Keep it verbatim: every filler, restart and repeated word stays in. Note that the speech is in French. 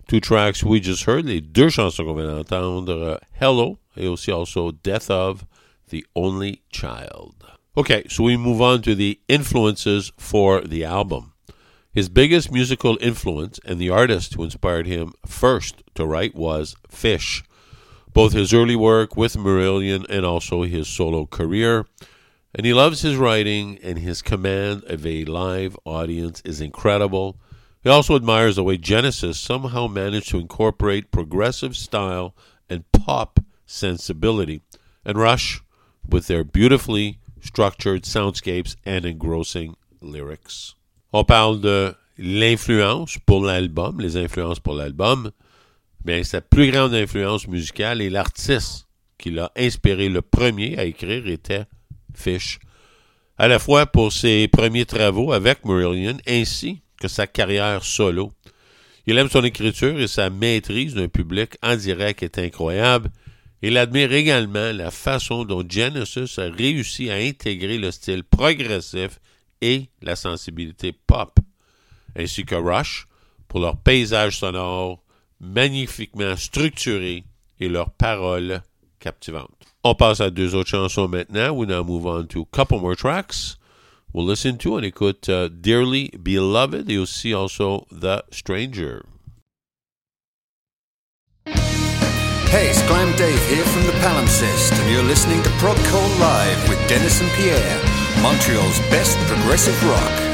two tracks we just heard, les deux chansons qu'on vient d'entendre, uh, Hello, et aussi also Death of the Only Child. Okay, so we move on to the influences for the album. His biggest musical influence and the artist who inspired him first to write was Fish. Both his early work with Marillion and also his solo career. And he loves his writing, and his command of a live audience is incredible. He also admires the way Genesis somehow managed to incorporate progressive style and pop sensibility, and Rush with their beautifully structured soundscapes and engrossing lyrics. On parle de l'influence pour l'album, les influences pour l'album. Bien, sa plus grande influence musicale et l'artiste qui l'a inspiré le premier à écrire était Fish, à la fois pour ses premiers travaux avec Marillion ainsi que sa carrière solo. Il aime son écriture et sa maîtrise d'un public en direct est incroyable. Il admire également la façon dont Genesis a réussi à intégrer le style progressif et la sensibilité pop, ainsi que Rush pour leur paysage sonore magnifiquement structuré et leurs paroles captivantes. On passe à deux autres chansons maintenant. We now move on to a couple more tracks. We'll listen to and écoute uh, Dearly Beloved et aussi also The Stranger. Hey, it's Glam Dave here from the Palimpsest, and you're listening to Prog Call Live with Dennis and Pierre, Montreal's best progressive rock.